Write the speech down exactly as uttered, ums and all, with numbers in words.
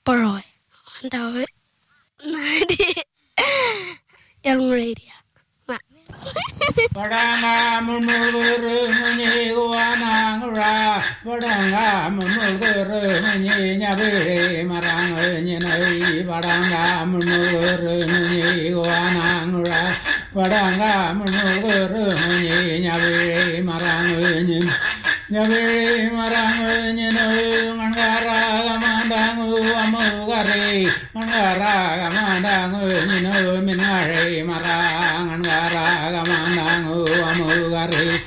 Paroy. Andaw. Nadi. Yang radio. Ma. Padanga munuguru munyi guanangura. Padanga munuguru munyi nyabiri marang nyinai. Padanga munuguru munyi guanangura. Padanga munuguru munyi nyabiri marang nyin. Nyabiri marang nyinu ngangara gamandangu amugari. Ngangara gamandangu nyinu minari marang ngangara gamandangu amugari.